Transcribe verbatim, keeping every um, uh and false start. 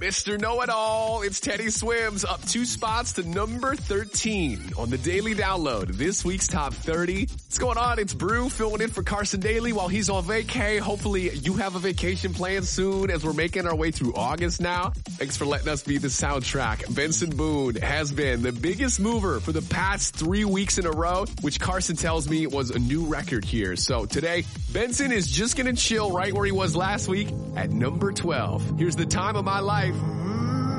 Mister Know-It-All, it's Teddy Swims up two spots to number thirteen on the Daily Download. This week's Top thirty. What's going on? It's Brew filling in for Carson Daly while he's on vacay. Hopefully you have a vacation planned soon as we're making our way through August now. Thanks for letting us be the soundtrack. Benson Boone has been the biggest mover for the past three weeks in a row, which Carson tells me was a new record here. So today, Benson is just going to chill right where he was last week at number twelve. Here's The Time of My Life.